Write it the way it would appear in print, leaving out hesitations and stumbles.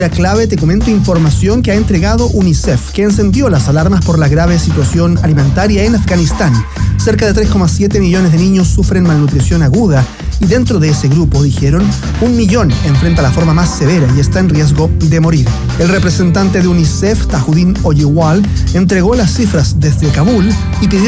clave te comento información que ha entregado UNICEF, que encendió las alarmas por la grave situación alimentaria en Afganistán. Cerca de 3,7 millones de niños sufren malnutrición aguda y dentro de ese grupo, dijeron, 1 millón enfrenta la forma más severa y está en riesgo de morir. El representante de UNICEF, Tajuddin Oyewal, entregó las cifras desde Kabul y pidió